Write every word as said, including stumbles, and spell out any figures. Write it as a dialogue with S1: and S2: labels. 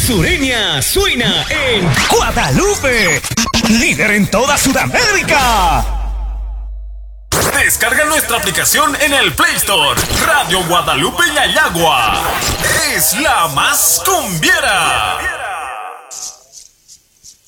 S1: Sureña suena en
S2: Guadalupe, líder en toda Sudamérica.
S3: Descarga nuestra aplicación en el Play Store. Radio Guadalupe Yayagua es la más cumbiera.